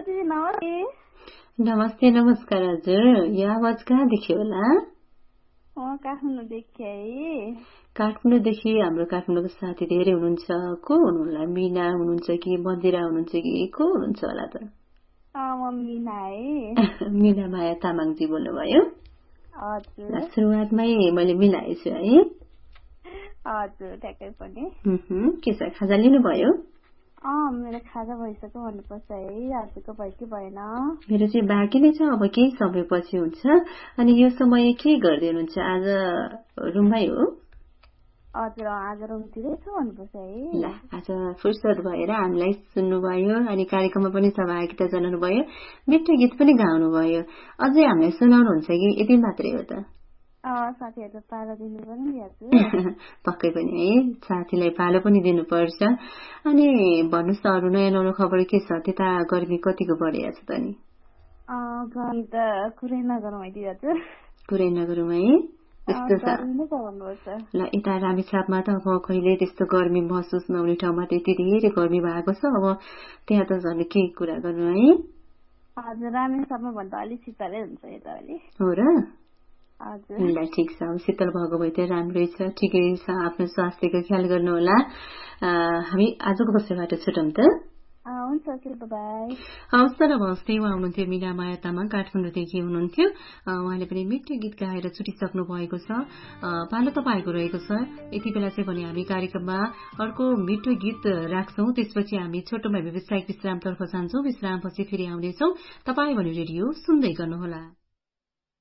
दिदी नमस्ते। नमस्ते नमस्कार हजुर। यो आवाज कहाँदेखि होला? काठमाडौँदेखि है। काठमाडौँदेखि हाम्रो काठमाडौँको साथी धेरै हुनुहुन्छ। को हुनुहुन्छ? मिना हुनुहुन्छ कि मन्दिरा हुनुहुन्छ कि को हुनुहुन्छ होला त? म मिना है। मिना माया तामाङजी बोल्नुभयो? हजुर। सुरुवातमै मैले मिलाएछु है। हजुर ठ्याक्कै पनि। के छ खाजा लिनुभयो? मेरो खाजा भइसक्यो भन्नुपर्छ है। आजको भयो कि भएन? मेरो चाहिँ बाँकी नै छ, अब केही समयपछि हुन्छ। अनि यो समय के गर्दै हुनुहुन्छ? आज रुममै हो? हजुर आज रुमतिरै छु भन्नुपर्छ है। ल आज फुर्सद भएर हामीलाई सुन्नुभयो अनि कार्यक्रममा पनि सहभागिता जनाउनुभयो, मिठो गीत पनि गाउनुभयो। अझै हामीलाई सुनाउनुहुन्छ कि यति मात्रै हो त? साथीहरू पालो दिनु पनि पक्कै पनि है, साथीलाई पालो पनि दिनुपर्छ। अनि भन्नुहोस् त अरू नयाँ नौलो खबर के छ? त्यता गर्मी कतिको बढिया छ त नि? गर्मी त कुरै नगरौँ है दिदी। कुरै नगरौँ है, यस्तो छ। ल यता रामेछापमा त अब कहिले त्यस्तो गर्मी महसुस नहुने ठाउँमा त यति धेरै गर्मी भएको छ। अब त्यहाँ त झन् के कुरा गर्नु है। हजुर रामेछापमा भन्दा अलिक शीतलै हुन्छ यता अलि। हो र? हजुर ल ठिक छ, अब शीतल भएको भए त राम्रै छ। ठिकै छ, आफ्नो स्वास्थ्यको ख्याल गर्नुहोला। हामी आजको बसाइबाट छुटौँ त? हुन्छ बाई। हवस् त नमस्ते। उहाँ हुनुहुन्थ्यो मिना माया तामाङ, काठमाडौँदेखि हुनुहुन्थ्यो। उहाँले पनि मिठो गीत गाएर छुटिसक्नु भएको छ। पालो तपाईँको रहेको छ। यति बेला चाहिँ भने हामी कार्यक्रममा अर्को मिठो गीत राख्छौँ। त्यसपछि हामी छोटोमा व्यावसायिक विश्रामतर्फ जान्छौँ। विश्रामपछि फेरि आउनेछौँ। तपाईँ भने रेडियो सुन्दै गर्नुहोला।